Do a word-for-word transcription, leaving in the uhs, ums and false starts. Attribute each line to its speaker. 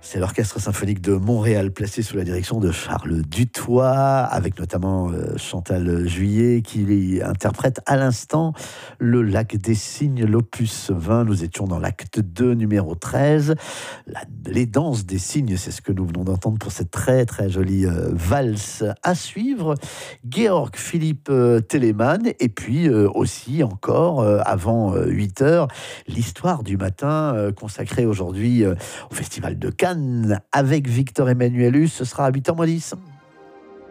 Speaker 1: C'est l'Orchestre symphonique de Montréal, placé sous la direction de Charles Dutoit, avec notamment euh, Chantal Juillet, qui interprète à l'instant le Lac des Cygnes, l'opus vingt. Nous étions dans l'acte deux, numéro treize. La- les danses des cygnes, c'est ce que nous venons d'entendre pour cette très très jolie euh, valse. À suivre, Georg Philipp euh, Telemann, et puis euh, aussi encore, euh, avant euh, huit heures, l'histoire du matin euh, consacrée aujourd'hui euh, au Festival de Cannes avec Victor Emmanuelus. Ce sera à huit heures moins dix.